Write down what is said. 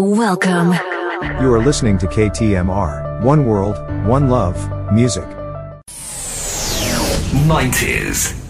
Welcome. You are listening to KTMR, One World, One Love, Music. 90s.